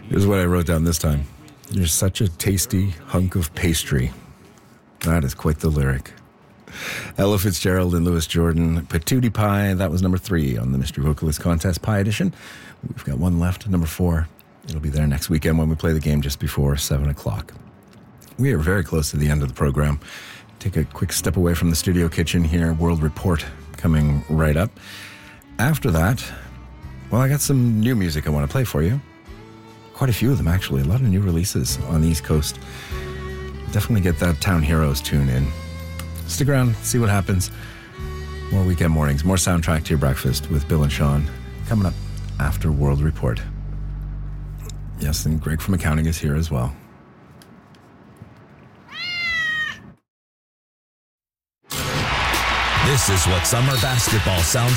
Here's what I wrote down this time. You're such a tasty hunk of pastry. That is quite the lyric. Ella Fitzgerald and Louis Jordan, Patootie Pie. That was number 3 on the Mystery Vocalist Contest Pie Edition. We've got one left, number 4. It'll be there next weekend when we play the game just before 7 o'clock. We are very close to the end of the program. Take a quick step away from the studio kitchen here. World Report coming right up. After that, well, I got some new music I want to play for you. Quite a few of them, actually. A lot of new releases on the East Coast. Definitely get that Town Heroes tune in. Stick around, see what happens. More weekend mornings, more soundtrack to your breakfast with Bill and Sean coming up after World Report. Yes, and Greg from accounting is here as well. This is what summer basketball sounds